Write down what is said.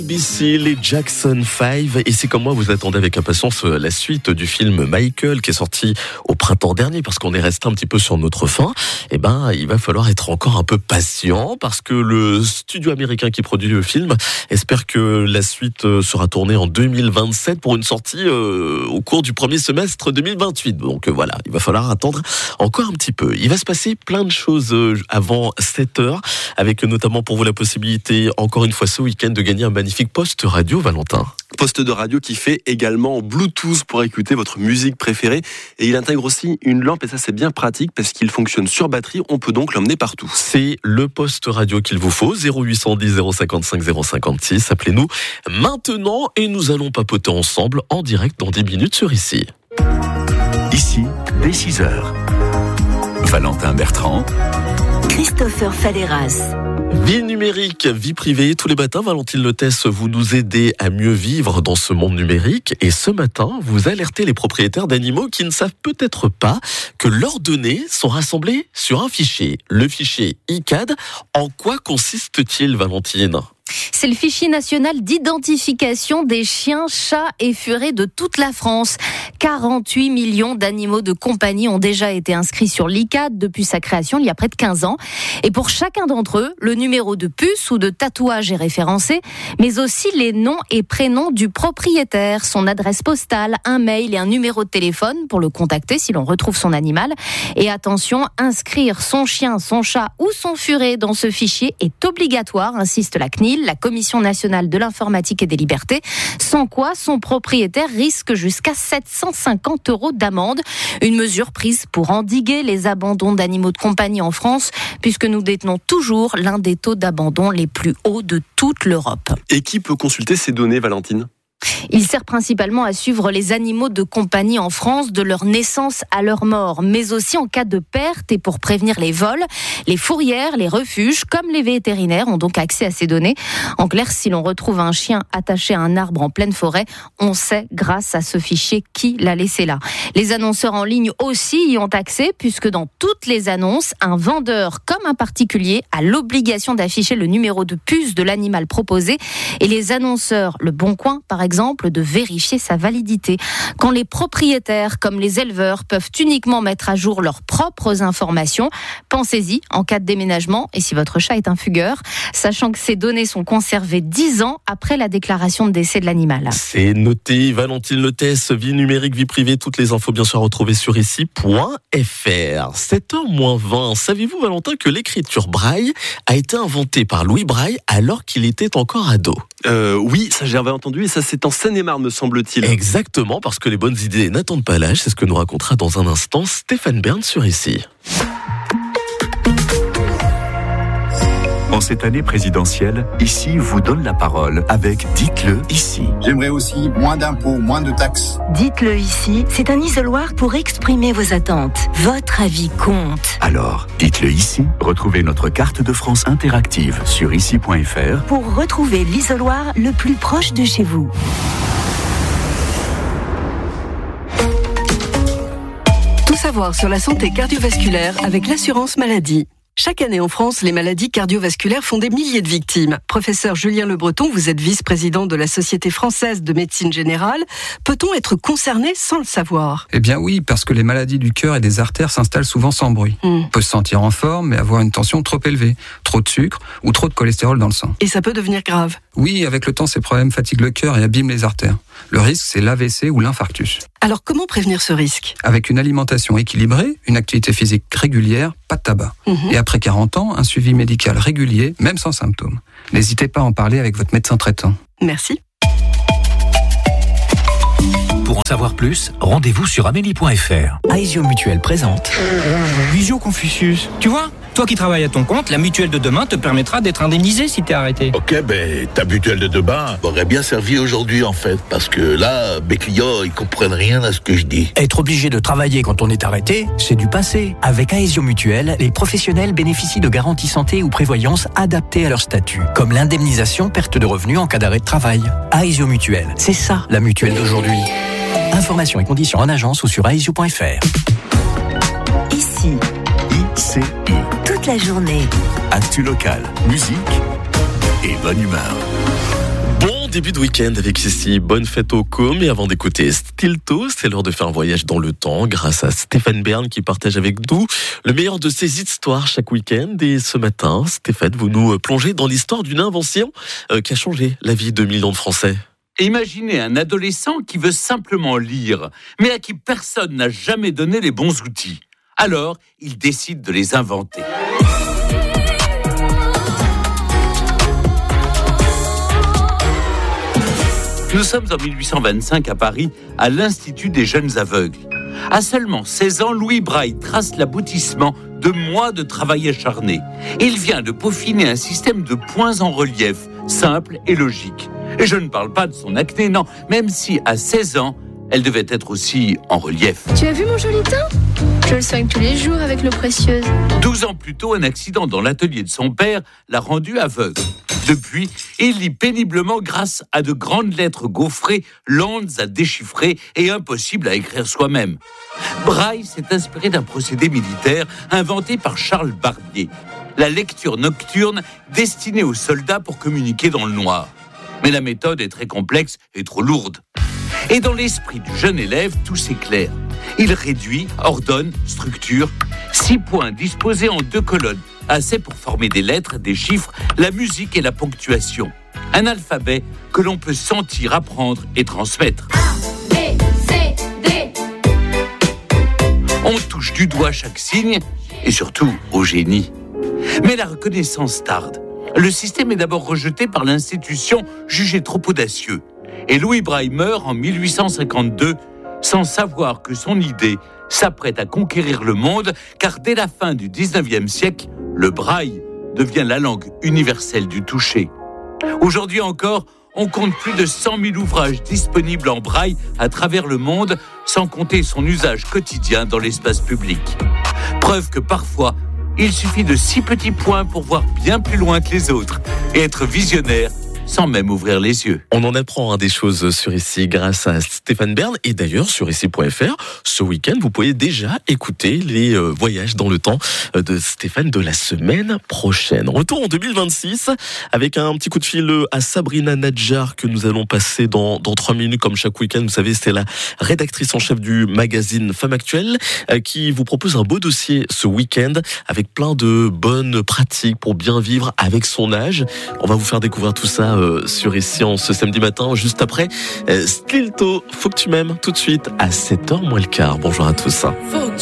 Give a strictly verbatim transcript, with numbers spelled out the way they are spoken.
B C, les Jackson cinq, et c'est comme moi, vous attendez avec impatience la suite du film Michael qui est sorti au printemps dernier, parce qu'on est resté un petit peu sur notre faim. Eh ben, il va falloir être encore un peu patient, parce que le studio américain qui produit le film espère que la suite sera tournée en deux mille vingt-sept pour une sortie euh, au cours du premier semestre deux mille vingt-huit. Donc euh, voilà, il va falloir attendre encore un petit peu. Il va se passer plein de choses avant sept heures, avec notamment pour vous la possibilité, encore une fois ce week-end, de gagner un magnifique poste radio, Valentin. Poste de radio qui fait également Bluetooth pour écouter votre musique préférée. Et il intègre aussi une lampe, et ça c'est bien pratique parce qu'il fonctionne sur batterie. On peut donc l'emmener partout. C'est le poste radio qu'il vous faut. zéro huit cent dix zéro cinquante-cinq zéro cinquante-six. Appelez-nous maintenant et nous allons papoter ensemble en direct dans dix minutes sur Ici. Ici, dès six heures. Valentin Bertrand. Christopher Falleras. Vie numérique, vie privée, tous les matins, Valentine Lotès, vous nous aidez à mieux vivre dans ce monde numérique. Et ce matin, vous alertez les propriétaires d'animaux qui ne savent peut-être pas que leurs données sont rassemblées sur un fichier. Le fichier I C A D. En quoi consiste-t-il, Valentine ? C'est le fichier national d'identification des chiens, chats et furets de toute la France. quarante-huit millions d'animaux de compagnie ont déjà été inscrits sur l'I C A D depuis sa création il y a près de quinze ans. Et pour chacun d'entre eux, le numéro de puce ou de tatouage est référencé, mais aussi les noms et prénoms du propriétaire, son adresse postale, un mail et un numéro de téléphone pour le contacter si l'on retrouve son animal. Et attention, inscrire son chien, son chat ou son furet dans ce fichier est obligatoire, insiste la C N I L, la Commission nationale de l'informatique et des libertés, sans quoi son propriétaire risque jusqu'à sept cent cinquante euros d'amende. Une mesure prise pour endiguer les abandons d'animaux de compagnie en France, puisque nous détenons toujours l'un des taux d'abandon les plus hauts de toute l'Europe. Et qui peut consulter ces données, Valentine ? Il sert principalement à suivre les animaux de compagnie en France de leur naissance à leur mort, mais aussi en cas de perte et pour prévenir les vols. Les fourrières, les refuges, comme les vétérinaires ont donc accès à ces données. En clair, si l'on retrouve un chien attaché à un arbre en pleine forêt, on sait grâce à ce fichier qui l'a laissé là. Les annonceurs en ligne aussi y ont accès, puisque dans toutes les annonces, un vendeur comme un particulier a l'obligation d'afficher le numéro de puce de l'animal proposé, et les annonceurs, Le Bon Coin par exemple, exemple, de vérifier sa validité. Quand les propriétaires, comme les éleveurs, peuvent uniquement mettre à jour leurs propres informations, pensez-y en cas de déménagement et si votre chat est un fugueur, sachant que ces données sont conservées dix ans après la déclaration de décès de l'animal. C'est noté, Valentine Lotès, vie numérique, vie privée, toutes les infos bien sûr à retrouver sur ici point f r. sept heures moins vingt, savez-vous Valentin que l'écriture braille a été inventée par Louis Braille alors qu'il était encore ado ? Euh, oui, ça j'avais entendu, et ça c'est en Seine-et-Marne, me semble-t-il. Exactement, parce que les bonnes idées n'attendent pas l'âge, c'est ce que nous racontera dans un instant Stéphane Bern sur Ici. En cette année présidentielle, Ici vous donne la parole avec Dites-le ici. J'aimerais aussi moins d'impôts, moins de taxes. Dites-le ici, c'est un isoloir pour exprimer vos attentes. Votre avis compte. Alors, dites-le ici. Retrouvez notre carte de France interactive sur ici point f r pour retrouver l'isoloir le plus proche de chez vous. Tout savoir sur la santé cardiovasculaire avec l'assurance maladie. Chaque année en France, les maladies cardiovasculaires font des milliers de victimes. Professeur Julien Le Breton, vous êtes vice-président de la Société française de médecine générale. Peut-on être concerné sans le savoir ? Eh bien oui, parce que les maladies du cœur et des artères s'installent souvent sans bruit. Mm. On peut se sentir en forme, mais avoir une tension trop élevée, trop de sucre ou trop de cholestérol dans le sang. Et ça peut devenir grave ? Oui, avec le temps, ces problèmes fatiguent le cœur et abîment les artères. Le risque, c'est l'A V C ou l'infarctus. Alors comment prévenir ce risque ? Avec une alimentation équilibrée, une activité physique régulière, pas de tabac. Mmh. Et après quarante ans, un suivi médical régulier, même sans symptômes. N'hésitez pas à en parler avec votre médecin traitant. Merci. Pour en savoir plus, rendez-vous sur amélie point f r. Aesio Mutuelle présente Visio Confucius. Tu vois ? Toi qui travailles à ton compte, la mutuelle de demain te permettra d'être indemnisé si t'es arrêté. Ok, ben ta mutuelle de demain m'aurait bien servi aujourd'hui en fait, parce que là, mes clients, ils comprennent rien à ce que je dis. Être obligé de travailler quand on est arrêté, c'est du passé. Avec Aesio Mutuelle, les professionnels bénéficient de garanties santé ou prévoyance adaptées à leur statut, comme l'indemnisation perte de revenus en cas d'arrêt de travail. Aesio Mutuelle, c'est ça la mutuelle d'aujourd'hui. Informations et conditions en agence ou sur aesio point f r. Ici. I C I. Toute la journée. Actu locale, musique et bonne humeur. Bon début de week-end avec ici Bonne Fête au Com. Et avant d'écouter Stilto, c'est l'heure de faire un voyage dans le temps grâce à Stéphane Bern qui partage avec nous le meilleur de ses histoires chaque week-end. Et ce matin, Stéphane, vous nous plongez dans l'histoire d'une invention qui a changé la vie de millions de Français. Imaginez un adolescent qui veut simplement lire, mais à qui personne n'a jamais donné les bons outils. Alors, il décide de les inventer. Nous sommes en mille huit cent vingt-cinq à Paris, à l'Institut des jeunes aveugles. À seulement seize ans, Louis Braille trace l'aboutissement de mois de travail acharné. Il vient de peaufiner un système de points en relief, simple et logique. Et je ne parle pas de son acné, non, même si à seize ans, elle devait être aussi en relief. Tu as vu mon joli teint ? Je le soigne tous les jours avec l'eau précieuse. douze ans plus tôt, un accident dans l'atelier de son père l'a rendu aveugle. Depuis, il lit péniblement grâce à de grandes lettres gaufrées, lentes à déchiffrer et impossibles à écrire soi-même. Braille s'est inspiré d'un procédé militaire inventé par Charles Barbier, la lecture nocturne destinée aux soldats pour communiquer dans le noir. Mais la méthode est très complexe et trop lourde. Et dans l'esprit du jeune élève, tout s'éclaire. Il réduit, ordonne, structure. Six points disposés en deux colonnes, assez pour former des lettres, des chiffres, la musique et la ponctuation. Un alphabet que l'on peut sentir, apprendre et transmettre. A, B, C, D. On touche du doigt chaque signe et surtout au génie. Mais la reconnaissance tarde. Le système est d'abord rejeté par l'institution jugée trop audacieux. Et Louis Braille meurt en mille huit cent cinquante-deux sans savoir que son idée s'apprête à conquérir le monde, car dès la fin du dix-neuvième siècle, le braille devient la langue universelle du toucher. Aujourd'hui encore, on compte plus de cent mille ouvrages disponibles en braille à travers le monde, sans compter son usage quotidien dans l'espace public. Preuve que parfois, il suffit de six petits points pour voir bien plus loin que les autres et être visionnaire sans même ouvrir les yeux. On en apprend hein, des choses sur ici grâce à Stéphane Bern. Et d'ailleurs, sur ici point f r, ce week-end, vous pouvez déjà écouter les euh, voyages dans le temps euh, de Stéphane de la semaine prochaine. Retour en deux mille vingt-six avec un petit coup de fil à Sabrina Nadjar que nous allons passer dans, dans trois minutes comme chaque week-end. Vous savez, c'est la rédactrice en chef du magazine Femme Actuelle euh, qui vous propose un beau dossier ce week-end avec plein de bonnes pratiques pour bien vivre avec son âge. On va vous faire découvrir tout ça Euh, sur ici en ce samedi matin, juste après euh, Stilto, Faut que tu m'aimes, tout de suite à sept heures moins le quart. Bonjour à tous.